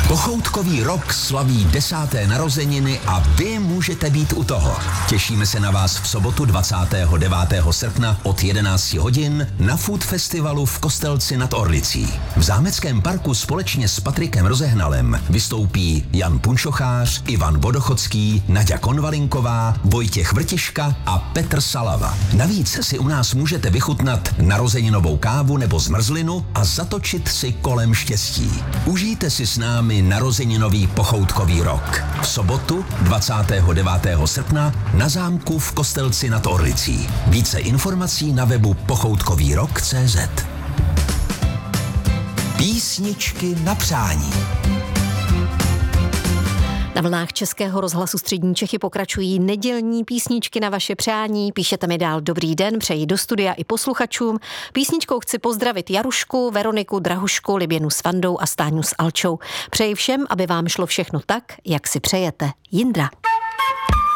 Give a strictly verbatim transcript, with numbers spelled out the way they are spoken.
Pochoutkový rok slaví desáté narozeniny a vy můžete být u toho. Těšíme se na vás v sobotu dvacátého devátého srpna od jedenácti hodin na Food Festivalu v Kostelci nad Orlicí. V Zámeckém parku společně s Patrikem Rozehnalem vystoupí Jan Punčochář, Ivan Vodochodský, Naďa Konvalinková, Vojtěch Vrtiška a Petr Salava. Navíc si u nás můžete vychutnat narozeninovou kávu nebo zmrzlinu a zatočit si kolem štěstí. Užijte si s námi narozeninový pochoutkový rok. V sobotu dvacátého devátého srpna na zámku v Kostelci nad Orlicí. Více informací na webu pochoutkovýrok tečka cé zet. Písničky na přání. Na vlnách Českého rozhlasu Střední Čechy pokračují nedělní písničky na vaše přání. Píšete mi dál dobrý den, přeji do studia i posluchačům. Písničkou chci pozdravit Jarušku, Veroniku, Drahušku, Liběnu s Vandou a Stáňu s Alčou. Přeji všem, aby vám šlo všechno tak, jak si přejete. Jindra.